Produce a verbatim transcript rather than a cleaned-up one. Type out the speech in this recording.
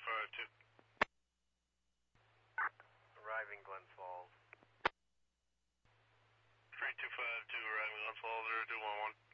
five two. Arriving Glen Falls. three two five two, arriving Glen Falls, zero two one one.